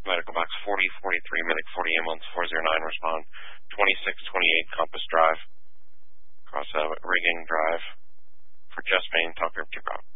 Medical box 4043, medic 40 ambulance 409, respond 2628 Compass Drive, across Rigging Drive, for Just Main, talk group 2 Bravo.